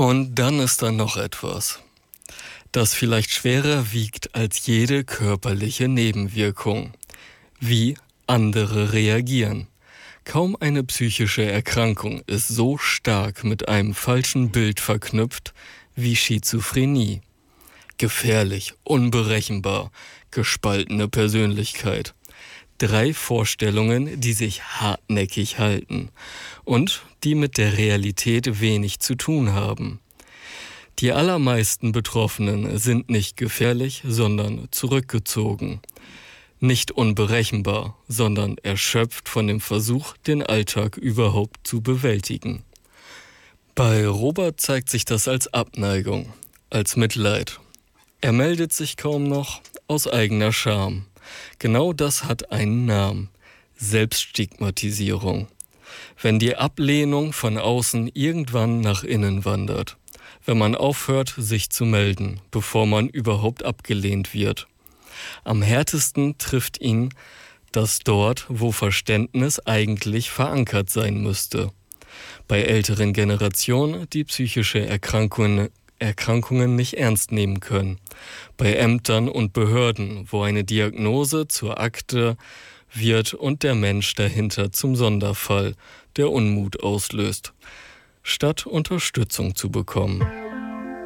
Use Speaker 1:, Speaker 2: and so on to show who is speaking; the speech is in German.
Speaker 1: Und dann ist da noch etwas, das vielleicht schwerer wiegt als jede körperliche Nebenwirkung. Wie andere reagieren. Kaum eine psychische Erkrankung ist so stark mit einem falschen Bild verknüpft wie Schizophrenie. Gefährlich, unberechenbar, gespaltene Persönlichkeit. 3 Vorstellungen, die sich hartnäckig halten und die mit der Realität wenig zu tun haben. Die allermeisten Betroffenen sind nicht gefährlich, sondern zurückgezogen. Nicht unberechenbar, sondern erschöpft von dem Versuch, den Alltag überhaupt zu bewältigen. Bei Robert zeigt sich das als Abneigung, als Mitleid. Er meldet sich kaum noch aus eigener Scham. Genau das hat einen Namen: Selbststigmatisierung. Wenn die Ablehnung von außen irgendwann nach innen wandert. Wenn man aufhört, sich zu melden, bevor man überhaupt abgelehnt wird. Am härtesten trifft ihn das dort, wo Verständnis eigentlich verankert sein müsste. Bei älteren Generationen, die psychische Erkrankungen nicht ernst nehmen können. Bei Ämtern und Behörden, wo eine Diagnose zur Akte wird und der Mensch dahinter zum Sonderfall, der Unmut auslöst, statt Unterstützung zu bekommen.